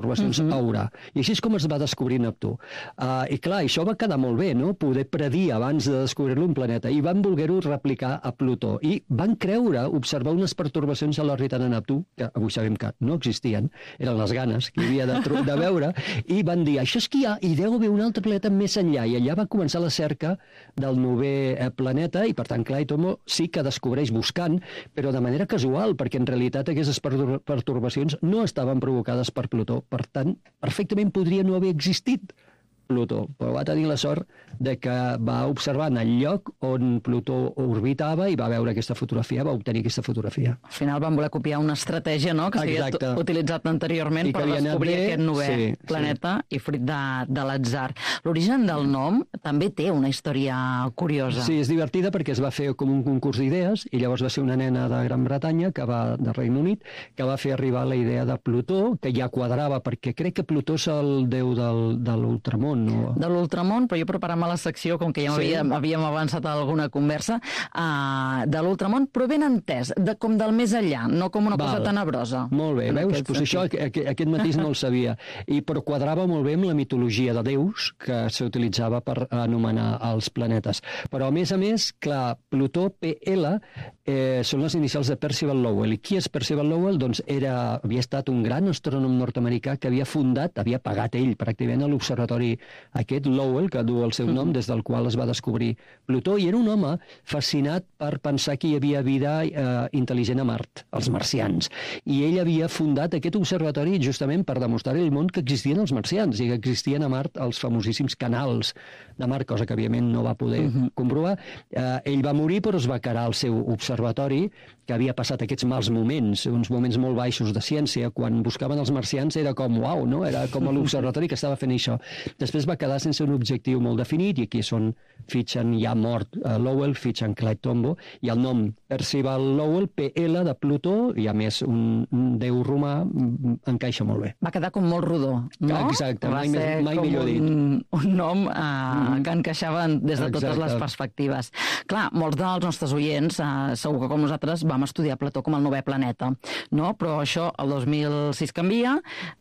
pertorbacions haurà. I així és com es va descobrir Neptú. I clar, això va quedar molt bé, no? Poder predir abans de descobrir-lo un planeta. I van voler-ho replicar a Plutó. I van creure observar unes pertorbacions a l'òrbita de Neptú, que avui sabem que no existien, eren les ganes que hi havia de veure, i van dir, això és que hi ha, i deu haver un altre planeta més enllà. I allà va començar la cerca del 9è planeta, i per tant, clar, Tomo sí que descobreix buscant, però de manera casual, perquè en realitat aquestes pertorbacions no estaven provocades per Plutó. Per tant, perfectament podria no haver existit Plutó, però va tenir la sort de que va observar en el lloc on Plutó orbitava i va veure aquesta fotografia, va obtenir aquesta fotografia. Al final van voler copiar una estratègia, no?, que s'havia utilitzat anteriorment per descobrir aquest 9è planeta i fruit de l'atzar. L'origen del nom també té una història curiosa. Sí, és divertida perquè es va fer com un concurs d'idees i llavors va ser una nena de Gran Bretanya, que va de Regne Unit, que va fer arribar la idea de Plutó, que ja quadrava, perquè crec que Plutó és el déu de l'ultramón, no? De l'ultramón, però jo preparant-me la secció, com que ja havíem avançat a alguna conversa, de l'ultramón, però ben entès, com del més enllà, no com una cosa tenebrosa. Molt bé, veus? Pues això, aquest matís no el sabia. Però quadrava molt bé amb la mitologia de déus que s'utilitzava per anomenar els planetes. Però, a més, clar, Plutó, PL, són les inicials de Percival Lowell. I qui és Percival Lowell? Doncs havia estat un gran astrònom nord-americà que havia pagat ell pràcticament a l'observatori aquest Lowell, que du el seu nom, des del qual es va descobrir Plutó, i era un home fascinat per pensar que hi havia vida intel·ligent a Mart, els marcians. I ell havia fundat aquest observatori justament per demostrar al món que existien els marcians i que existien a Mart els famosíssims canals de Mart, cosa que, òbviament, no va poder comprovar. Ell va morir, però es va quedar al seu observatori, que havia passat aquests mals moments, uns moments molt baixos de ciència. Quan buscaven els marcians era com, uau, no? Era com l'observatori que estava fent això. Després va quedar sense un objectiu molt definit, i aquí fitxen ja mort Lowell, fitxen Clyde Tombaugh, i el nom Percival Lowell, PL, de Plutó, i a més un déu romà, encaixa molt bé. Va quedar com molt rodó, no? Exacte, mai millor dit. Un nom que encaixava des de totes les perspectives. Clar, molts dels nostres oients, segur que com nosaltres, vam estudiar Plutó com el 9è planeta, no? Però això el 2006 canvia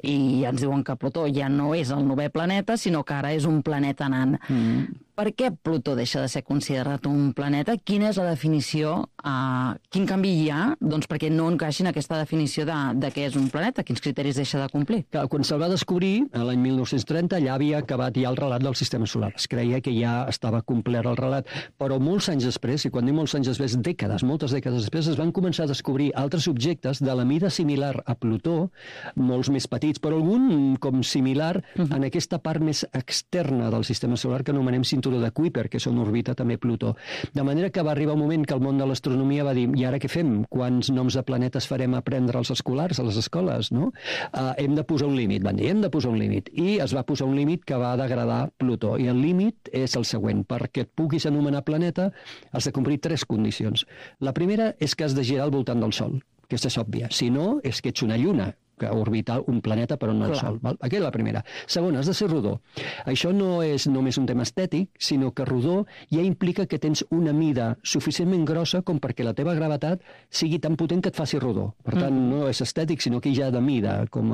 i ens diuen que Plutó ja no és el 9è planeta, sinó que ara és un planeta nan. Per què Plutó deixa de ser considerat un planeta? Quina és la definició? Quin canvi hi ha? Doncs perquè no encaixin aquesta definició de què és un planeta. Quins criteris deixa de complir? Quan se'l va descobrir, l'any 1930, ja havia acabat ja el relat del sistema solar. Es creia que ja estava complert el relat, però molts anys després, i quan dic molts anys després, moltes dècades després, es van començar a descobrir altres objectes de la mida similar a Plutó, molts més petits, però algun com similar en aquesta part més externa del sistema solar que anomenem cinturó de Kuiper, que és on orbita també Plutó. De manera que va arribar un moment que el món de l'astronomia va dir, i ara què fem? Quants noms de planetes farem aprendre als escolars, a les escoles, no? Hem de posar un límit, van dir, hem de posar un límit. I es va posar un límit que va degradar Plutó. I el límit és el següent. Perquè et puguis anomenar planeta, has de complir 3 condicions. La primera és que has de girar al voltant del Sol. Aquesta és òbvia. Si no, és que ets una lluna, que orbita un planeta però no el Sol. Val? Aquesta és la primera. Segona, has de ser rodó. Això no és només un tema estètic, sinó que rodó ja implica que tens una mida suficientment grossa com perquè la teva gravetat sigui tan potent que et faci rodó. Per tant, no és estètic, sinó que ja de mida.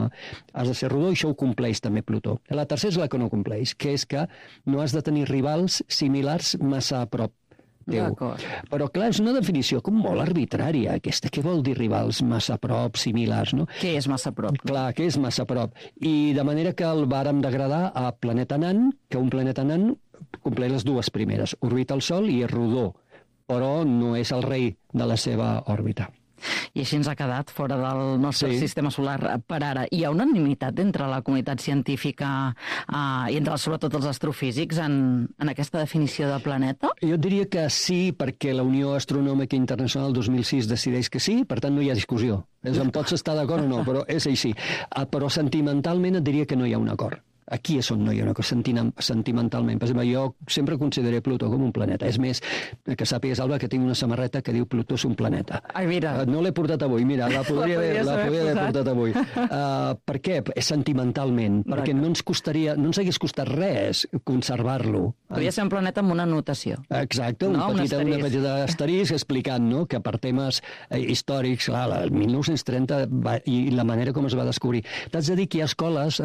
Has de ser rodó i això ho compleix també Plutó. La tercera és la que no compleix, que és que no has de tenir rivals similars massa a prop teu. Però, clar, és una definició com molt arbitrària, aquesta. Què vol dir rivals massa a prop, similars, no? Què és massa a prop? Clar, què és massa a prop? I de manera que el vàrem degradar a planeta nan, que un planeta nan compleix les 2 primeres. Orbita el Sol i és rodó, però no és el rei de la seva òrbita. I així ens ha quedat fora del nostre sistema solar per ara. Hi ha unanimitat entre la comunitat científica i entre sobretot els astrofísics en aquesta definició de planeta? Jo diria que sí, perquè la Unió Astronòmica Internacional 2006 decideix que sí, per tant no hi ha discussió. En pots estar d'acord o no, però és així. Però sentimentalment et diria que no hi ha un acord. Aquí és on no hi ha una cosa sentimentalment. Per exemple, jo sempre consideré Plutó com un planeta. És més, que sàpigues, Alba, que tinc una samarreta que diu Plutó és un planeta. Ai, mira. No l'he portat avui, mira, la podria haver portat avui. Per què? És sentimentalment, perquè no ens hagués costat res conservar-lo. Podria ser un planeta amb una notació. Exacte, un petit asterisc explicant, no?, que per temes històrics, clar, el 1930 i la manera com es va descobrir. T'haig de dir que hi ha escoles